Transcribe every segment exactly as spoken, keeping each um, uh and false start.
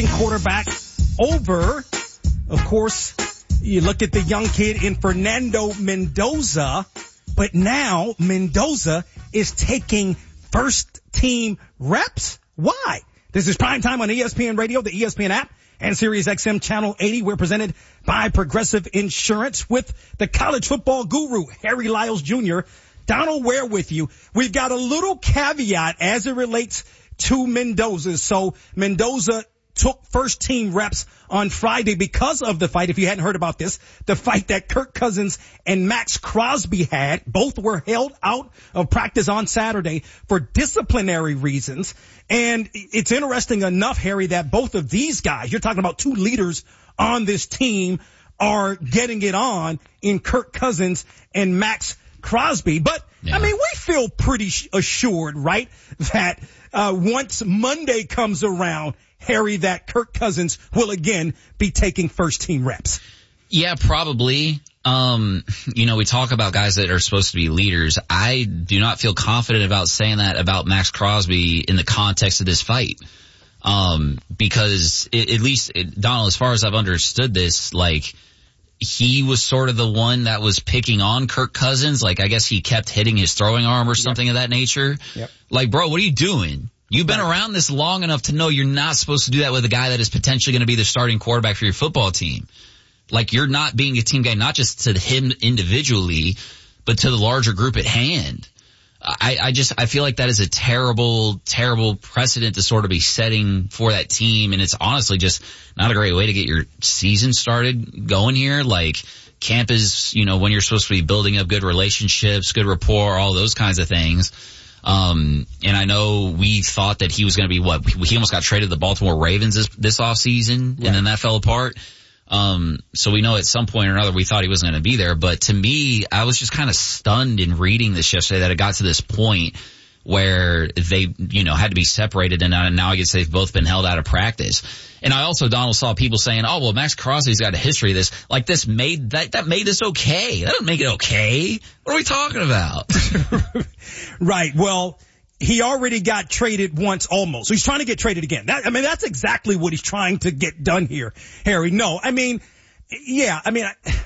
quarterback over, of course, you look at the young kid in Fernando Mendoza, but now Mendoza is taking first team reps. Why? This is Prime Time on E S P N Radio, the E S P N app, and Sirius X M Channel eighty. We're presented by Progressive Insurance with the college football guru, Harry Lyles Junior Donald Ware with you. We've got a little caveat as it relates to Mendoza. So Mendoza took first team reps on Friday because of the fight. If you hadn't heard about this, the fight that Kirk Cousins and Max Crosby had, both were held out of practice on Saturday for disciplinary reasons. And it's interesting enough, Harry, that both of these guys, you're talking about two leaders on this team, are getting it on in Kirk Cousins and Max Crosby. But, yeah. I mean, we feel pretty assured, right, that uh once Monday comes around, Harry, that Kirk Cousins will again be taking first team reps. Yeah, probably. Um, you know, we talk about guys that are supposed to be leaders. I do not feel confident about saying that about Max Crosby in the context of this fight. Um, because it, at least, it, Donald, as far as I've understood this, like, he was sort of the one that was picking on Kirk Cousins. Like, I guess he kept hitting his throwing arm or something yep. of that nature. Yep. Like, bro, what are you doing? You've been right. around this long enough to know you're not supposed to do that with a guy that is potentially going to be the starting quarterback for your football team. Like, you're not being a team guy, not just to him individually, but to the larger group at hand. I, I just, I feel like that is a terrible, terrible precedent to sort of be setting for that team. And it's honestly just not a great way to get your season started going here. Like, camp is, you know, when you're supposed to be building up good relationships, good rapport, all those kinds of things. Um, and I know we thought that he was going to be what, he almost got traded to the Baltimore Ravens this, this off season, right. and then that fell apart. Um, so we know at some point or another we thought he wasn't going to be there. But to me, I was just kind of stunned in reading this yesterday that it got to this point where they, you know, had to be separated, and now I guess they've both been held out of practice. And I also, Donald, saw people saying, oh, well, Max Crosby's got a history of this. Like, this made, that, that made this okay. That doesn't make it okay. What are we talking about? Right. Well, he already got traded once almost. So he's trying to get traded again. That, I mean, that's exactly what he's trying to get done here, Harry. No, I mean, yeah, I mean,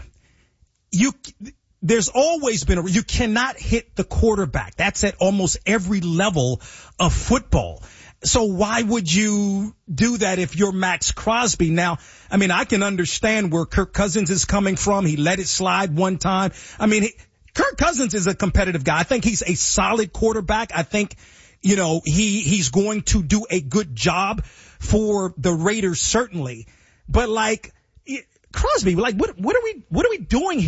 you, there's always been a, you cannot hit the quarterback. That's at almost every level of football. So why would you do that if you're Max Crosby? Now, I mean, I can understand where Kirk Cousins is coming from. He let it slide one time. I mean, he, Kirk Cousins is a competitive guy. I think he's a solid quarterback. I think, you know, he, he's going to do a good job for the Raiders, certainly. But like, Crosby, like, what, what are we, what are we doing here?